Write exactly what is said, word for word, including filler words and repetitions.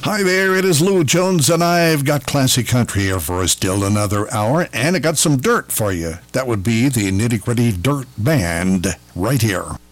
Hi there, it is Lou Jones, and I've got classic country here for still another hour, and I got some dirt for you. That would be the Nitty Gritty Dirt Band right here.